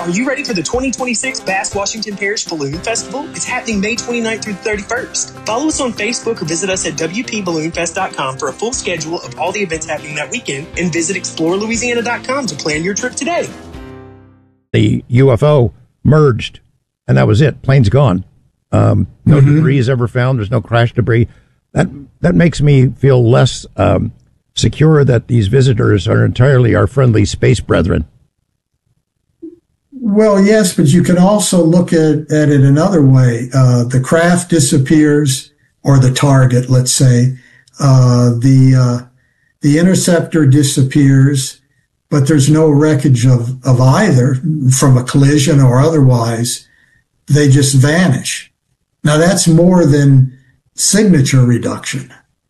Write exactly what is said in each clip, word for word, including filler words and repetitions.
Are you ready for the twenty twenty-six Bass Washington Parish Balloon Festival? It's happening May twenty-ninth through the thirty-first. Follow us on Facebook or visit us at W P balloon fest dot com for a full schedule of all the events happening that weekend, and visit explore louisiana dot com to plan your trip today. The U F O merged, and that was it. Plane's gone. Um, no mm-hmm. debris is ever found. There's no crash debris. That that makes me feel less um, secure that these visitors are entirely our friendly space brethren. Well, yes, but you can also look at, at it another way. Uh, the craft disappears, or the target, let's say. Uh, the, uh, the interceptor disappears, but there's no wreckage of, of either from a collision or otherwise. They just vanish. Now that's more than signature reduction.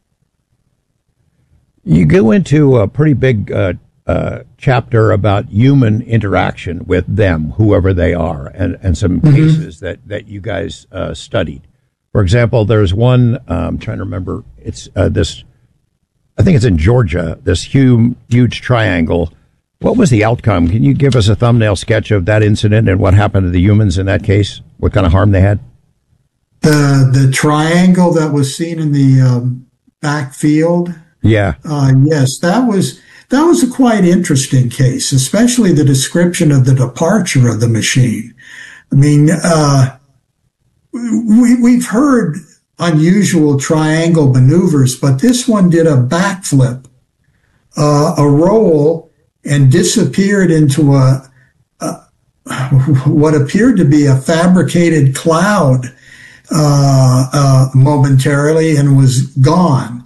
You go into a pretty big, uh, Uh, chapter about human interaction with them, whoever they are, and, and some mm-hmm. cases that, that you guys uh, studied. For example, there's one, uh, I'm trying to remember, it's uh, this, I think it's in Georgia, this huge, huge triangle. What was the outcome? Can you give us a thumbnail sketch of that incident and what happened to the humans in that case? What kind of harm they had? The, the triangle that was seen in the um, backfield? Yeah. Uh, yes, that was... That was a quite interesting case, especially the description of the departure of the machine. I mean, uh, we, we've heard unusual triangle maneuvers, but this one did a backflip, uh, a roll, and disappeared into a, a what appeared to be a fabricated cloud uh, uh, momentarily, and was gone.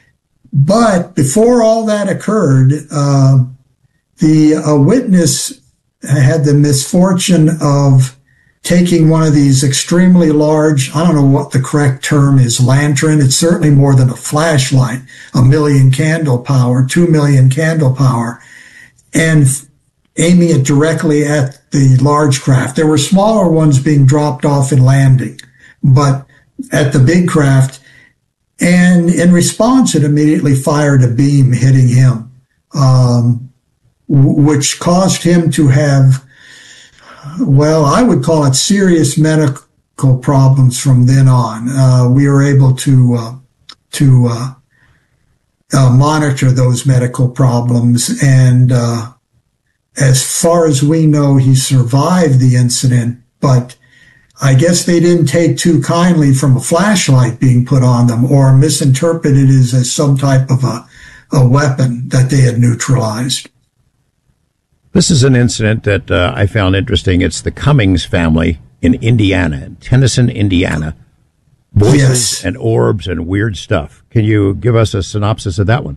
But before all that occurred, uh, the uh, witness had the misfortune of taking one of these extremely large, I don't know what the correct term is, lantern. It's certainly more than a flashlight, a million candle power, two million candle power, and aiming it directly at the large craft. There were smaller ones being dropped off and landing, but at the big craft. And in response, it immediately fired a beam hitting him, um, w- which caused him to have, well, I would call it serious medical problems from then on. Uh, we were able to, uh, to, uh, uh, monitor those medical problems. And, uh, as far as we know, he survived the incident, but I guess they didn't take too kindly from a flashlight being put on them, or misinterpreted it as some type of a, a weapon that they had neutralized. This is an incident that uh, I found interesting. It's the Cummings family in Indiana, in Tennyson, Indiana. Voices yes. and orbs and weird stuff. Can you give us a synopsis of that one?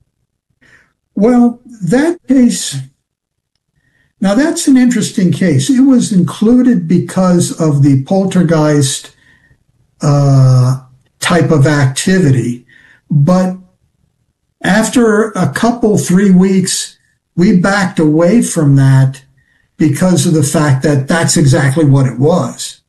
Well, that case... Now, that's an interesting case. It was included because of the poltergeist uh, type of activity. But after a couple, three weeks, we backed away from that because of the fact that that's exactly what it was.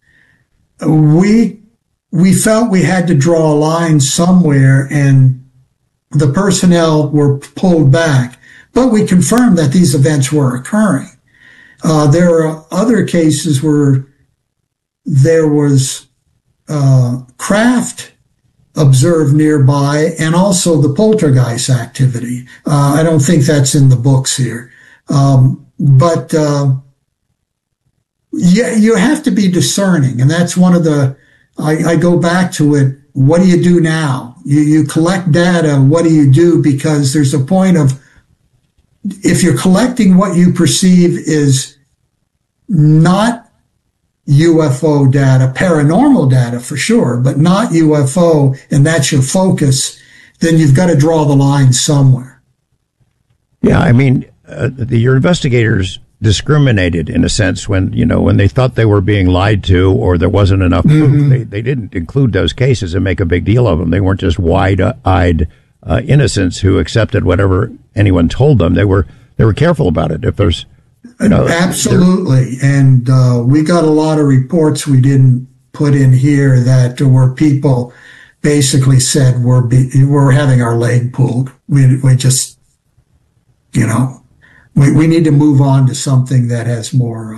We, we felt we had to draw a line somewhere, and the personnel were pulled back. But we confirmed that these events were occurring. Uh, there are other cases where there was uh, craft observed nearby, and also the poltergeist activity. Uh, I don't think that's in the books here. Um, but uh, yeah, you have to be discerning, and that's one of the, I, I go back to it, what do you do now? You, you collect data, what do you do? Because there's a point of, if you're collecting what you perceive is not U F O data, paranormal data for sure, but not U F O, and that's your focus, then you've got to draw the line somewhere. Yeah, I mean, uh, the, your investigators discriminated in a sense when, you know, when they thought they were being lied to or there wasn't enough proof. Mm-hmm. They, they didn't include those cases and make a big deal of them. They weren't just wide-eyed uh, innocents who accepted whatever anyone told them. They were they were careful about it. If there's, you know, absolutely, and uh, we got a lot of reports we didn't put in here that were people basically said we're be, we're having our leg pulled. We we just, you know, we we need to move on to something that has more.